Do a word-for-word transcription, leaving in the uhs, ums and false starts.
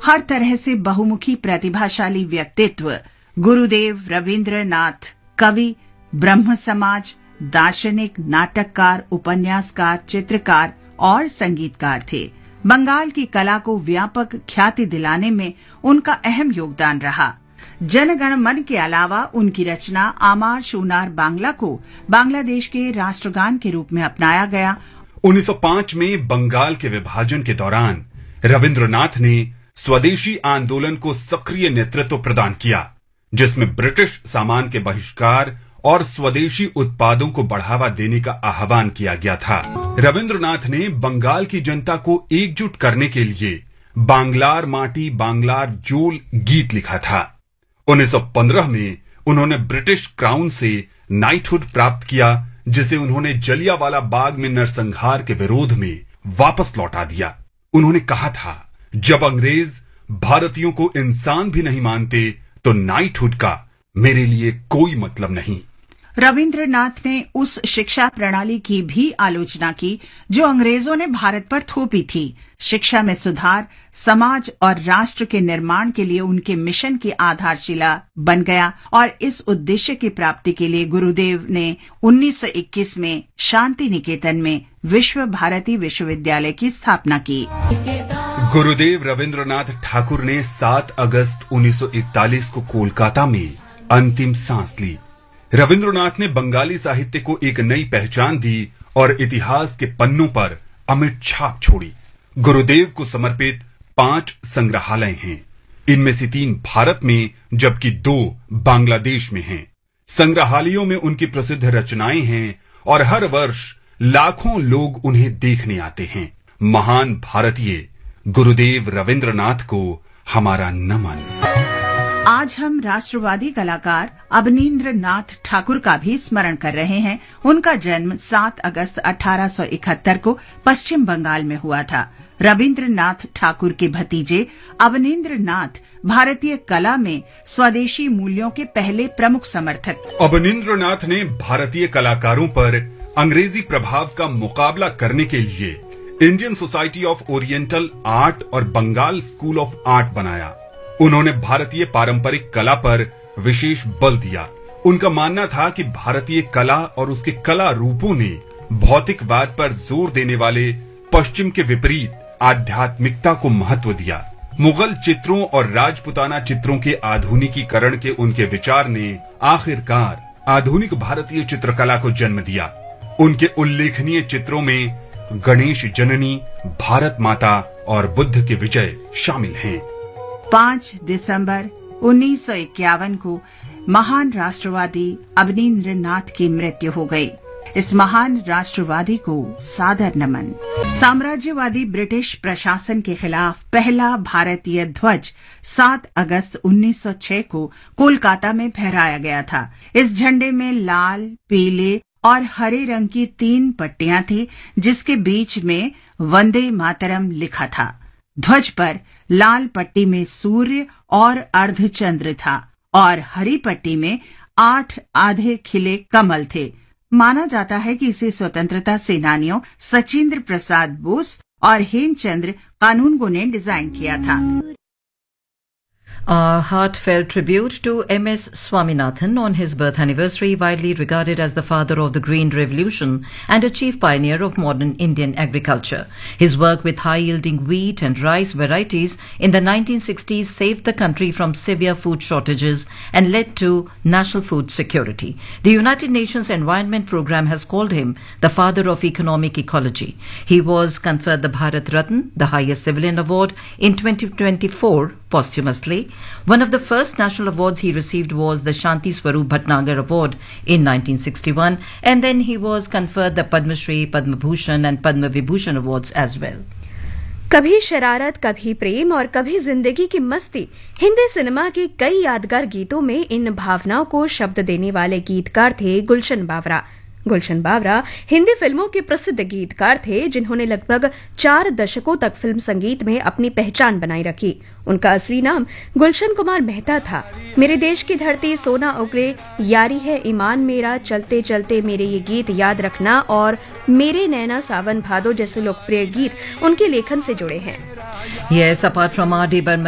हर तरह से बहुमुखी प्रतिभाशाली व्यक्तित्व गुरुदेव रविंद्रनाथ कवि, ब्रह्म समाज, दार्शनिक, नाटककार, उपन्यासकार, चित्रकार और संगीतकार थे। बंगाल की कला को व्यापक ख्याति दिलाने में उनका अहम योगदान रहा। जनगण मन के अलावा उनकी रचना आमार शूनार बांग्ला को बांग्लादेश के राष्ट्रगान के रूप में अपनाया गया। उन्नीस सौ पाँच में बंगाल के विभाजन के दौरान रविंद्रनाथ ने स्वदेशी आंदोलन को सक्रिय नेतृत्व प्रदान किया, जिसमें ब्रिटिश सामान के बहिष्कार और स्वदेशी उत्पादों को बढ़ावा देने का आह्वान किया गया था। रविंद्रनाथ ने बंगाल की जनता को एकजुट करने के लिए बांग्लार माटी बांग्लार जोल गीत लिखा था। उन्नीस सौ पंद्रह में उन्होंने ब्रिटिश क्राउन से नाइटहुड प्राप्त किया, जिसे उन्होंने जलियांवाला बाग में नरसंहार के विरोध में वापस लौटा दिया। उन्होंने कहा था, जब अंग्रेज भारतीयों को इंसान भी नहीं मानते तो नाइटहुड का मेरे लिए कोई मतलब नहीं। रविंद्रनाथ ने उस शिक्षा प्रणाली की भी आलोचना की जो अंग्रेजों ने भारत पर थोपी थी। शिक्षा में सुधार समाज और राष्ट्र के निर्माण के लिए उनके मिशन की आधारशिला बन गया और इस उद्देश्य की प्राप्ति के लिए गुरुदेव ने उन्नीस सौ इक्कीस में शांति निकेतन में विश्व भारती विश्वविद्यालय की स्थापना की। गुरुदेव रविंद्रनाथ ठाकुर ने सात अगस्त उन्नीस सौ इकतालीस को कोलकाता में अंतिम सांस ली। रविंद्रनाथ ने बंगाली साहित्य को एक नई पहचान दी और इतिहास के पन्नों पर अमिट छाप छोड़ी। गुरुदेव को समर्पित पांच संग्रहालय हैं। इनमें से तीन भारत में जबकि दो बांग्लादेश में हैं। संग्रहालयों में उनकी प्रसिद्ध रचनाएं हैं और हर वर्ष लाखों लोग उन्हें देखने आते हैं। महान भारतीय गुरुदेव रविंद्रनाथ को हमारा नमन। आज हम राष्ट्रवादी कलाकार अवनींद्र नाथ ठाकुर का भी स्मरण कर रहे हैं। उनका जन्म सात अगस्त अठारह सौ इकहत्तर को पश्चिम बंगाल में हुआ था। रविंद्रनाथ ठाकुर के भतीजे अवनींद्र नाथ भारतीय कला में स्वदेशी मूल्यों के पहले प्रमुख समर्थक। अवनींद्र नाथ ने भारतीय कलाकारों पर अंग्रेजी प्रभाव का मुकाबला करने के लिए Indian society of oriental art और बंगाल स्कूल ऑफ आर्ट बनाया। उन्होंने भारतीय पारंपरिक कला पर विशेष बल दिया। उनका मानना था कि भारतीय कला और उसके कला रूपों ने भौतिकवाद पर जोर देने वाले पश्चिम के विपरीत आध्यात्मिकता को महत्व दिया। मुगल चित्रों और राजपुताना चित्रों के आधुनिकीकरण के उनके विचार ने आखिरकार आधुनिक भारतीय चित्रकला को जन्म दिया। उनके उल्लेखनीय चित्रों में गणेश जननी, भारत माता और बुद्ध के विजय शामिल हैं। पाँच दिसंबर उन्नीस सौ इक्यावन को महान राष्ट्रवादी अवनींद्र नाथ की मृत्यु हो गई। इस महान राष्ट्रवादी को सादर नमन। साम्राज्यवादी ब्रिटिश प्रशासन के खिलाफ पहला भारतीय ध्वज सात अगस्त उन्नीस सौ छह को कोलकाता में फहराया गया था। इस झंडे में लाल, पीले और हरे रंग की तीन पट्टियां थी, जिसके बीच में वंदे मातरम लिखा था। ध्वज पर लाल पट्टी में सूर्य और अर्धचंद्र था और हरी पट्टी में आठ आधे खिले कमल थे। माना जाता है कि इसे स्वतंत्रता सेनानियों सचिंद्र प्रसाद बोस और हेमचंद्र कानूनगो ने डिजाइन किया था। A heartfelt tribute to M S Swaminathan on his birth anniversary, widely regarded as the father of the Green Revolution and a chief pioneer of modern Indian agriculture. His work with high-yielding wheat and rice varieties in the nineteen sixties saved the country from severe food shortages and led to national food security. The United Nations Environment Programme has called him the father of economic ecology. He was conferred the Bharat Ratna, the highest civilian award, in twenty twenty-four posthumously. One of the first national awards he received was the Shanti Swarup Bhatnagar Award in nineteen sixty-one, and then he was conferred the Padma Shri, Padma Bhushan and Padma Vibhushan awards as well. कभी शरारत, कभी प्रेम और कभी जिंदगी की मस्ती, Hindi cinema के कई यादगार गीतों में इन भावनाओं को शब्द देने वाले गीतकार थे गुलशन बावरा। गुलशन बावरा हिंदी फिल्मों के प्रसिद्ध गीतकार थे, जिन्होंने लगभग चार दशकों तक फिल्म संगीत में अपनी पहचान बनाई रखी। उनका असली नाम गुलशन कुमार मेहता था। मेरे देश की धरती, सोना उगले, यारी है ईमान मेरा, चलते चलते मेरे ये गीत याद रखना और मेरे नैना सावन भादो जैसे लोकप्रिय गीत उनके लेखन से जुड़े हैं। Yes, apart from R D Burman